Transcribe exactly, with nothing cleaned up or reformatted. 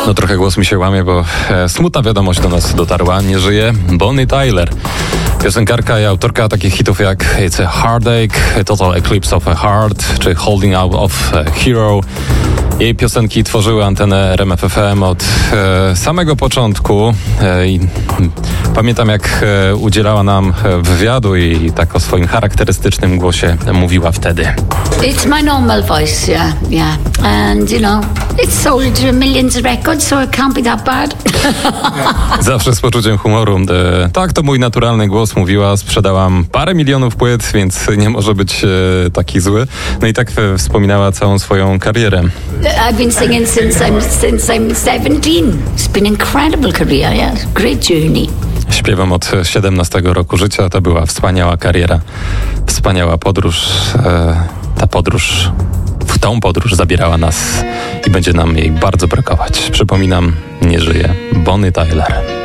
No trochę głos mi się łamie, bo e, smutna wiadomość do nas dotarła. Nie żyje Bonnie Tyler. Piosenkarka i autorka takich hitów jak It's a Heartache, Total Eclipse of a Heart czy Holding Out of a Hero. Jej piosenki tworzyły antenę R M F F M od e, samego początku. E, i, pamiętam, jak e, udzielała nam wywiadu i tak o swoim charakterystycznym głosie mówiła wtedy. It's my normal voice, yeah, yeah. And, you know, it's sold millions of records, so it can't be that bad. Zawsze z poczuciem humoru. E, tak, to mój naturalny głos, mówiła. Sprzedałam parę milionów płyt, więc nie może być e, taki zły. No i tak e, wspominała całą swoją karierę. I've been singing since I'm since I'm seventeen. It's been an incredible career, yeah. Great journey. Śpiewam od siedemnastego roku życia. To była wspaniała kariera, wspaniała podróż. E, ta podróż, w tą podróż zabierała nas i będzie nam jej bardzo brakować. Przypominam, nie żyje Bonnie Tyler.